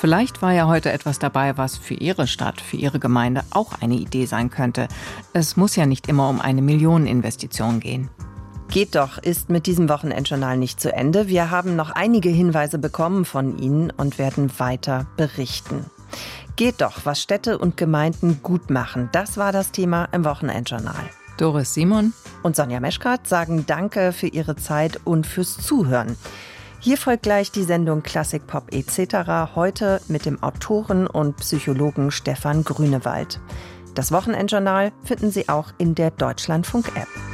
Vielleicht war ja heute etwas dabei, was für Ihre Stadt, für Ihre Gemeinde auch eine Idee sein könnte. Es muss ja nicht immer um eine Millioneninvestition gehen. Geht doch ist mit diesem Wochenendjournal nicht zu Ende. Wir haben noch einige Hinweise bekommen von Ihnen und werden weiter berichten. Geht doch, was Städte und Gemeinden gut machen. Das war das Thema im Wochenendjournal. Doris Simon und Sonja Meschkat sagen Danke für Ihre Zeit und fürs Zuhören. Hier folgt gleich die Sendung Klassik Pop etc. Heute mit dem Autoren und Psychologen Stefan Grünewald. Das Wochenendjournal finden Sie auch in der Deutschlandfunk-App.